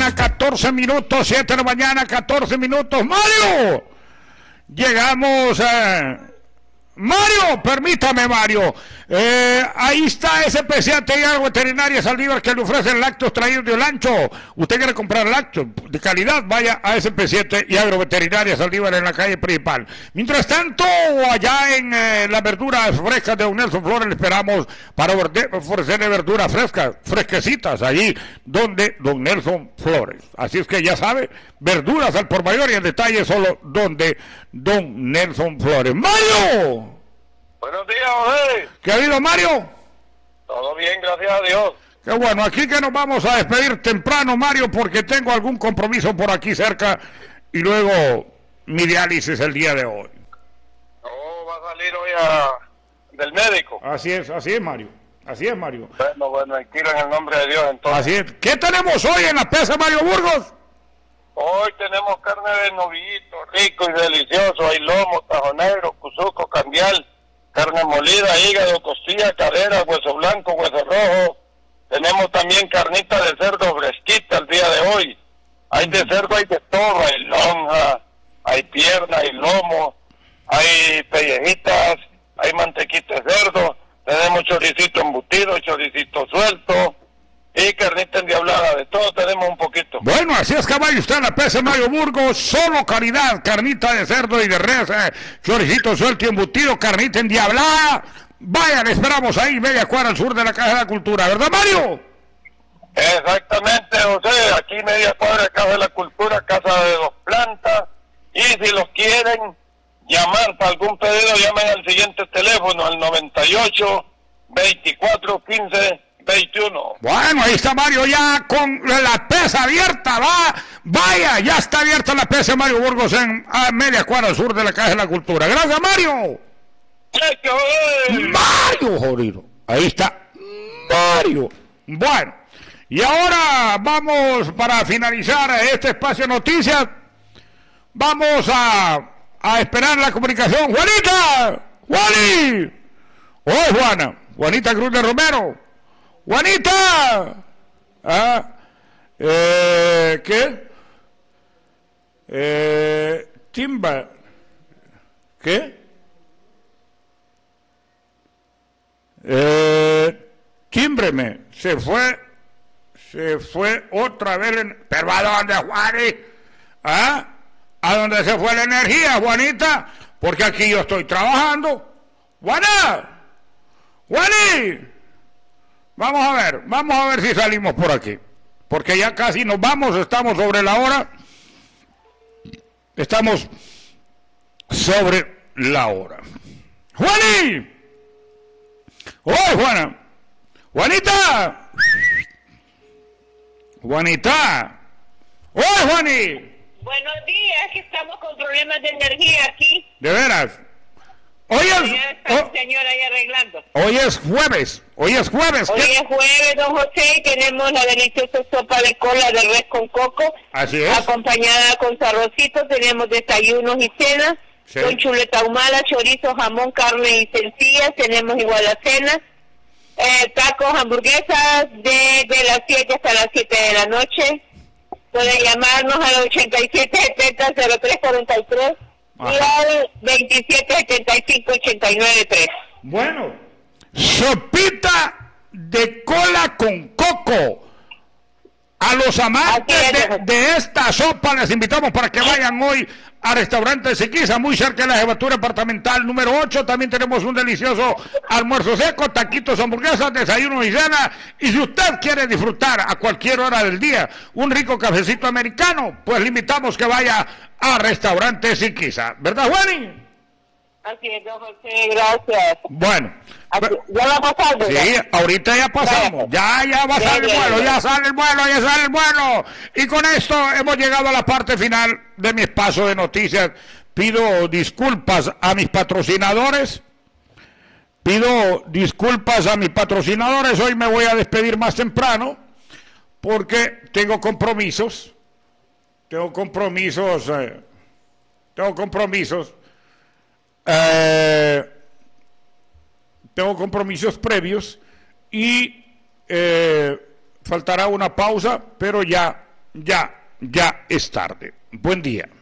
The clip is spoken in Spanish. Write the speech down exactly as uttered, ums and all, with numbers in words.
mañana, catorce minutos, siete de la mañana, catorce minutos. Mario, llegamos a... Mario, permítame, Mario. Eh, ahí está ese especial y algo veterinaria Saldívar que le ofrecen lácteos traídos de Olancho. Usted quiere comprar lácteos de calidad, vaya a ese P siete y agroveterinaria Saldívar en la calle principal. Mientras tanto, allá en eh, las verduras frescas de Don Nelson Flores le esperamos para ofrecerle verduras frescas, fresquecitas, allí donde Don Nelson Flores. Así es que ya sabe, verduras al por mayor y el detalle solo donde Don Nelson Flores. ¡Mario! Buenos días, José. ¿Qué ha habido, Mario? Todo bien, gracias a Dios. Qué bueno, aquí que nos vamos a despedir temprano, Mario, porque tengo algún compromiso por aquí cerca y luego mi diálisis el día de hoy. No, va a salir hoy a... del médico. Así es, así es, Mario. Así es, Mario. Bueno, bueno, tranquilo en el nombre de Dios, entonces. Así es. ¿Qué tenemos hoy en la pesa, Mario Burgos? Hoy tenemos carne de novillito, rico y delicioso. Hay lomo, tajo negro, cuzuco, cambial, carne molida, hígado, costilla, cadera, hueso blanco, hueso rojo. Tenemos también carnita de cerdo fresquita el día de hoy. Hay de cerdo, hay de todo, hay lonja, hay pierna, hay lomo, hay pellejitas, hay mantequita de cerdo, tenemos choricito embutido, choricito suelto y carnita endiablada, de todo tenemos un poquito. Bueno, así es que vaya usted a la P C Mario Burgos, solo calidad, carnita de cerdo y de res, eh, choricito suelto y embutido, carnita endiablada. Vaya, le esperamos ahí, media cuadra al sur de la Caja de la Cultura, ¿verdad, Mario? Exactamente, José, aquí media cuadra de Caja de la Cultura, casa de dos plantas, y si los quieren llamar para algún pedido, llamen al siguiente teléfono, al noventa y ocho, veinticuatro, quince, veintiuno. Bueno, ahí está Mario ya con la pesa abierta, va, vaya, ya está abierta la pesa Mario Burgos en a media cuadra al sur de la Caja de la Cultura. Gracias, Mario. Mario, jodido. Ahí está Mario. Bueno, y ahora vamos para finalizar este espacio de noticias. Vamos a, a esperar la comunicación. Juanita, Juani. Oh, Juana, Juanita Cruz de Romero. Juanita. Ah, eh, ¿qué? Eh, Timba. ¿Qué? Eh, tímbreme, se fue, se fue otra vez, en, pero ¿a dónde, Juani? ¿Ah? ¿A dónde se fue la energía, Juanita? Porque aquí yo estoy trabajando. Juana, Juani, vamos a ver, vamos a ver si salimos por aquí, porque ya casi nos vamos, estamos sobre la hora, estamos sobre la hora. Juani. ¡Oye, Juana! ¡Juanita! ¡Juanita! ¡Oye, Juani! Buenos días, que estamos con problemas de energía aquí. ¿De veras? Hoy es... Ya está oh, el señor ahí arreglando. hoy es jueves, hoy es jueves. Hoy ¿qué? es jueves, don José, y tenemos la deliciosa sopa de cola de res con coco. Así es. Acompañada con arrocito, tenemos desayunos y cenas. Sí. Con chuleta ahumada, chorizo, jamón, carne y sencillas. Tenemos igual la cena. Eh, tacos, hamburguesas, de, de las siete hasta las siete de la noche. Pueden llamarnos al ochenta y siete setenta, cero tres cuarenta y tres y al veintisiete setenta y cinco, ochenta y nueve tres. Bueno, sopita de cola con coco. A los amantes de, de esta sopa les invitamos para que vayan hoy a Restaurante Siquisa, muy cerca de la jefatura departamental número ocho. También tenemos un delicioso almuerzo seco, taquitos, hamburguesas, desayuno y cena. Y si usted quiere disfrutar a cualquier hora del día un rico cafecito americano, pues le invitamos que vaya a Restaurante Siquisa. ¿Verdad, Juani? Así es, don José, gracias. Bueno. Así, ¿ya va a pasar? Sí, ¿verdad? Ahorita ya pasamos, ya, ya va a salir el vuelo, ya sale el vuelo, ya sale el vuelo. Y con esto hemos llegado a la parte final de mi espacio de noticias. Pido disculpas a mis patrocinadores, pido disculpas a mis patrocinadores, hoy me voy a despedir más temprano, porque tengo compromisos, tengo compromisos, eh, tengo compromisos, eh, tengo compromisos previos y eh, faltará una pausa, pero ya ya, ya es tarde. Buen día.